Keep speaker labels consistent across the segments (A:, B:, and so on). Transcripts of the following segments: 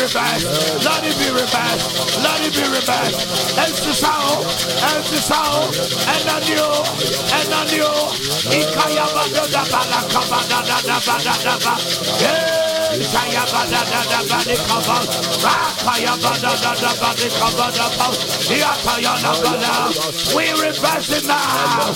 A: reversed. Let it be reversed. Let it be reversed. And the sound. And a new. We reverse it now.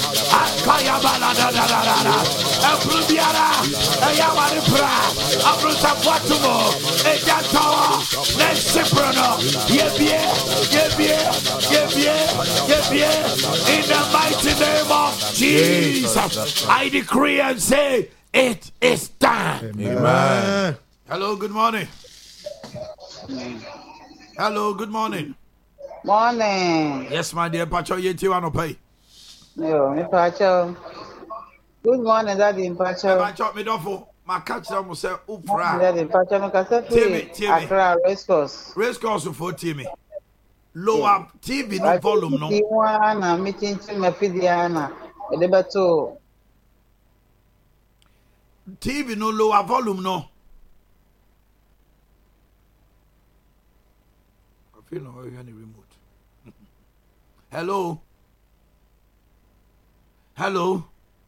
A: In the mighty name of Jesus, I decree and say, it is done.
B: Amen.
A: Hello, good morning. Hello, good morning.
C: Morning.
A: Yes, my dear Pacho, you too want to pay.
C: Yo, me Pacho. Good morning, Daddy Pacho.
A: Pacho, me don't my catch them say, Ufra.
C: Daddy Pacho, me kase free. Accra race course.
A: Race course for Timmy. Lower TV no volume no.
C: Iwana meeting to me Fidiana. Edebato.
A: TV no lower volume no. I feel no any remote. Hello. Hello.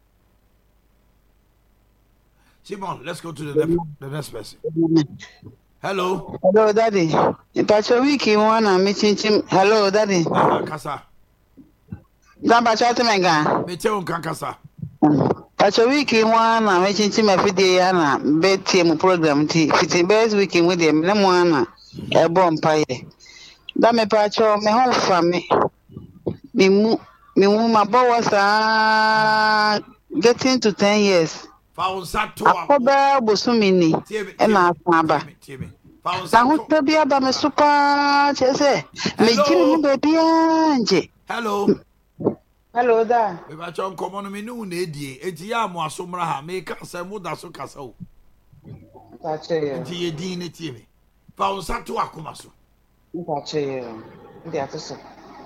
A: Simon, let's go to the next person. Hello.
C: Hello, Daddy. Pacho wiki wana meeting to. Hello, Daddy.
A: Kasa.
C: Damba chatu menga.
A: Me tell Kasa.
C: Pacho wiki wana meeting to me Fidiana. Betty mu program ti. Fiti best wiki with them. Le mwana. E bom paye. Da me Pacho me home family. Me mu ma bowa getting to 10 years. Akoba bosumini ena afaba. Na hoto bia ba me super chese. Me jimi mu baby anje.
A: Hello.
C: Hello da.
A: Me ba chon komo no me nu na edie. Enti ya mo asomra ha me ka se mu da so kasa o.
C: Ta che.
A: Enti ye din ne tie me. Fa unsa to akoma so.
C: Ta che. Ndi atoso.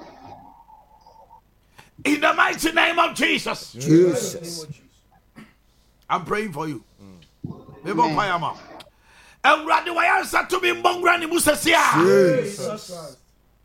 A: In the mighty name of Jesus.
B: Jesus.
A: I'm praying for you. Ewurade wa yansa to me mbongra ni musesia.
B: Jesus.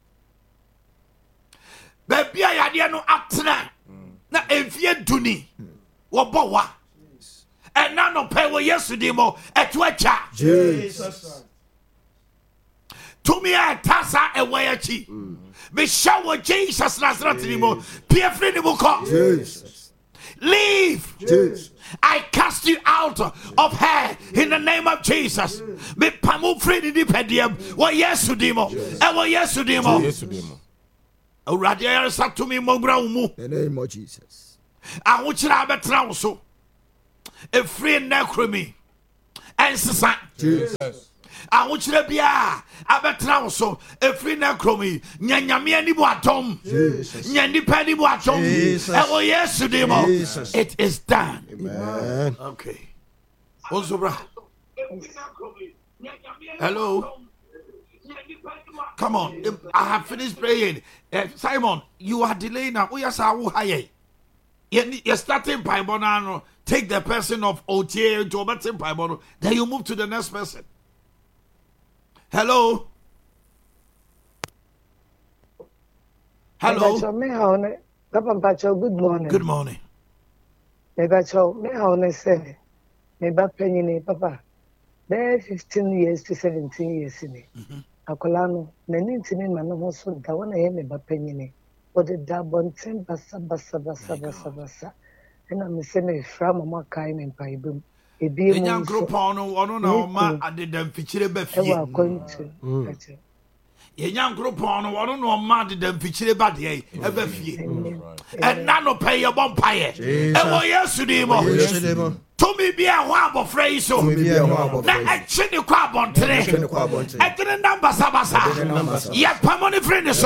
A: Baby ayade no atena. Na emfie duni. Wo bowa. And now no pay wo yesterday mo etwacha.
B: Jesus.
A: To me a tasa e wayachi. Be shower Jesus Nazareth ni mo. Pie free ni mo ko.
B: Jesus.
A: Leave.
B: Jesus.
A: I cast you out of her in the name of Jesus. Me pamu free di pedium. Wo yesterday mo. E wo yesterday mo. Awurade ayaresa to me mbongra mu.
B: In the name of Jesus.
A: Ahokyira abetra wo so. E free na kromi. Ensesa.
B: Jesus.
A: Ahokyira bia abetra wo so. E free na kromi. Nyanyame ani bu atom.
B: Jesus.
A: Nyanipa ani bu atom. E wo yesterday mo.
B: Jesus.
A: It is done.
B: Amen.
A: Okay. Ozobra. Hello. Come on. I have finished praying. Simon, you are delaying now. You're starting Paibono. Take the person of OTA to Obatin Paibono. Then you move to the next person. Hello. Hello.
D: Good morning.
A: Good morning.
D: Papa. There 15 years to 17 years in it. Akolano, Nanintini Manoso, the one I am about penny. But the Dabon Tim Bassa. And I'm saying from my kind and Pibum. A beer
A: young group on one, I did them feature Befi.
D: Going to
A: a young group on one, no man did them feature Badia, a Befi. And none of pay your bumpire. And what yesterday, to me be a wab phrase so. Now I chin the crab on today. I didn't number Sabasa. Yet, Pamoni friend is